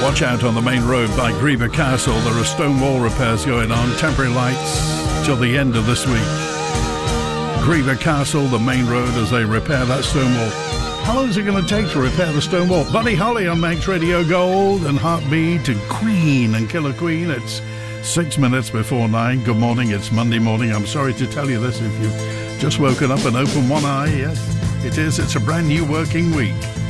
Watch out on the main road by Griever Castle. There are stone wall repairs going on. Temporary lights till the end of this week. Griever Castle, the main road, as they repair that stone wall. How long is it going to take to repair the stone wall? Buddy Holly on Manx Radio Gold and Heartbeat and Queen and Killer Queen. It's 6 minutes before 9. Good morning. It's Monday morning. I'm sorry to tell you this if you've just woken up and opened one eye. Yes, it is. It's a brand new working week.